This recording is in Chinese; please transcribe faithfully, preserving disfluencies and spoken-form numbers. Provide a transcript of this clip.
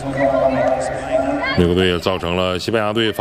美国队也造成了西班牙队